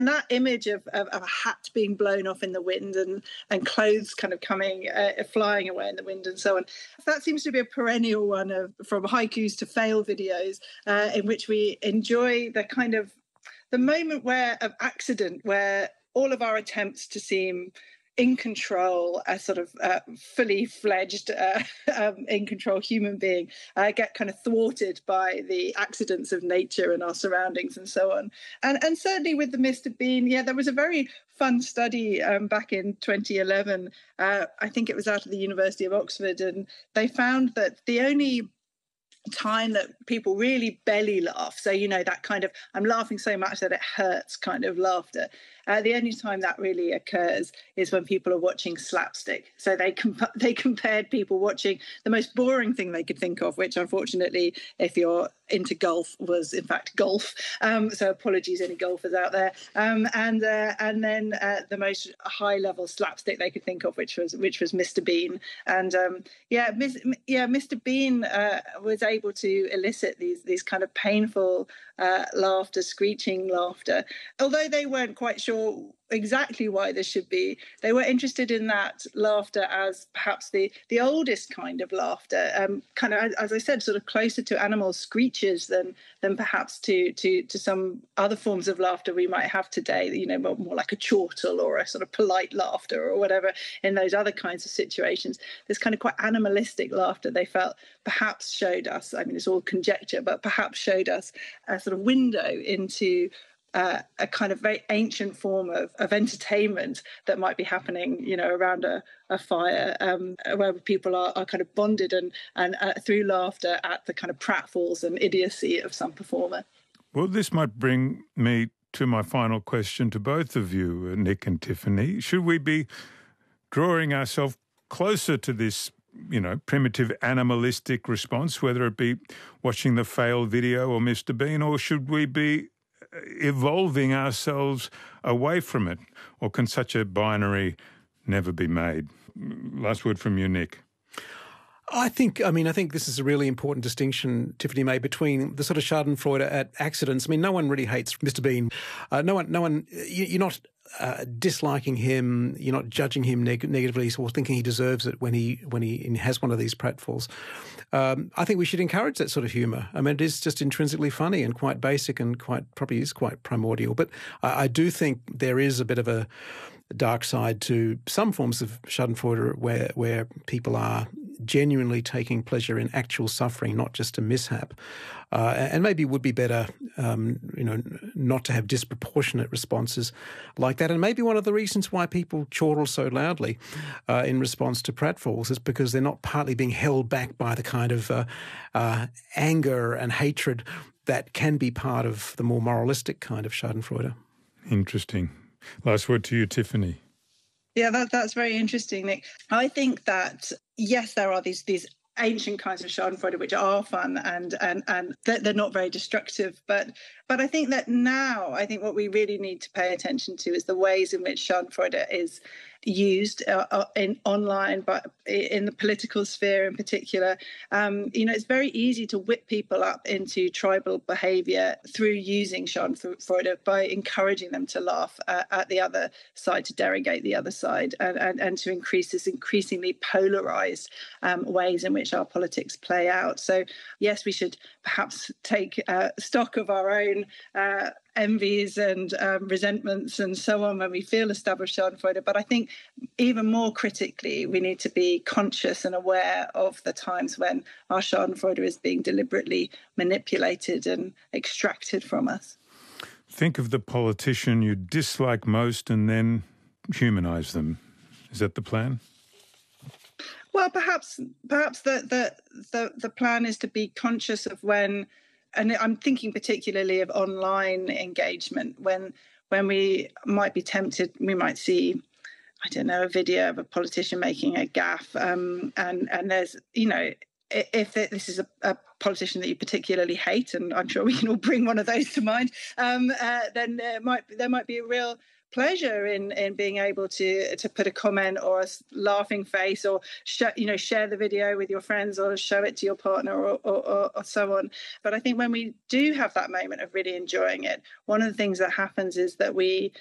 that image of a hat being blown off in the wind and clothes kind of coming, flying away in the wind and so on. That seems to be a perennial one from haikus to fail videos in which we enjoy the moment of accident where all of our attempts to seem in control, a sort of fully fledged, in control human being get kind of thwarted by the accidents of nature and our surroundings and so on. And certainly with the Mr. Bean, there was a very fun study back in 2011. I think it was out of the University of Oxford, and they found that the only time that people really belly laugh, so that kind of I'm laughing so much that it hurts kind of laughter, the only time that really occurs is when people are watching slapstick. So they compared people watching the most boring thing they could think of, which unfortunately, if you're into golf, was in fact golf. So apologies, any golfers out there. And then the most high level slapstick they could think of, which was Mr. Bean. And Mr. Bean was able to elicit these kind of painful laughter, screeching laughter. Although they weren't quite sure exactly why this should be, they were interested in that laughter as perhaps the oldest kind of laughter, kind of, as I said, sort of closer to animal screeches than perhaps to some other forms of laughter we might have today, more like a chortle or a sort of polite laughter or whatever in those other kinds of situations. This kind of quite animalistic laughter they felt perhaps showed us, I mean, it's all conjecture, but perhaps showed us a sort of window into a kind of very ancient form of entertainment that might be happening, around a fire, where people are kind of bonded and through laughter at the kind of pratfalls and idiocy of some performer. Well, this might bring me to my final question to both of you, Nick and Tiffany. Should we be drawing ourselves closer to this primitive animalistic response, whether it be watching the fail video or Mr. Bean, or should we be evolving ourselves away from it? Or can such a binary never be made? Last word from you, Nick. I think this is a really important distinction Tiffany made between the sort of schadenfreude at accidents. I mean, no one really hates Mr. Bean. No one. You're not disliking him. You're not judging him negatively or thinking he deserves it when he has one of these pratfalls. I think we should encourage that sort of humour. I mean, it is just intrinsically funny and quite basic and probably quite primordial. But I do think there is a bit of a dark side to some forms of schadenfreude where people are genuinely taking pleasure in actual suffering, not just a mishap. And maybe it would be better, not to have disproportionate responses like that. And maybe one of the reasons why people chortle so loudly in response to pratfalls is because they're not partly being held back by the kind of anger and hatred that can be part of the more moralistic kind of schadenfreude. Interesting. Last word to you, Tiffany. Yeah, that's very interesting, Nick. I think that, yes, there are these ancient kinds of schadenfreude which are fun and they're not very destructive. But I think that now, what we really need to pay attention to is the ways in which schadenfreude is used in online, but in the political sphere in particular. It's very easy to whip people up into tribal behaviour through using schadenfreude by encouraging them to laugh at the other side, to derogate the other side, and to increase this increasingly polarised ways in which our politics play out. So, yes, we should perhaps take stock of our own envies and resentments and so on when we feel established schadenfreude. But I think even more critically, we need to be conscious and aware of the times when our schadenfreude is being deliberately manipulated and extracted from us. Think of the politician you dislike most and then humanise them. Is that the plan? Well, perhaps the plan is to be conscious of when, and I'm thinking particularly of online engagement, when we might be tempted, we might see, I don't know, a video of a politician making a gaffe, and there's, if this is a politician that you particularly hate, and I'm sure we can all bring one of those to mind, then there might be a real pleasure in being able to put a comment or a laughing face, or share the video with your friends, or show it to your partner, or so on. But I think when we do have that moment of really enjoying it, one of the things that happens is that we